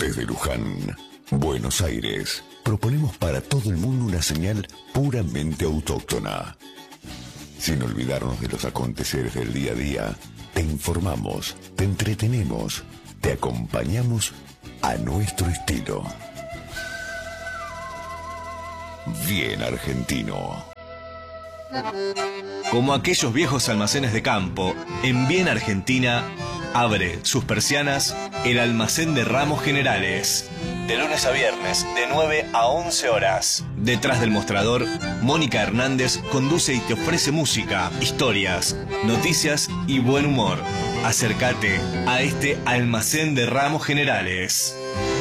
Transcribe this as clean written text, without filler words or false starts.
Desde Luján, Buenos Aires, proponemos para todo el mundo una señal puramente autóctona. Sin olvidarnos de los aconteceres del día a día, te informamos, te entretenemos, te acompañamos a nuestro estilo. Bien argentino. Como aquellos viejos almacenes de campo, en Bien Argentina abre sus persianas el almacén de ramos generales. De lunes a viernes, de 9 a 11 horas. Detrás del mostrador, Mónica Hernández conduce y te ofrece música, historias, noticias y buen humor. Acércate a este almacén de ramos generales.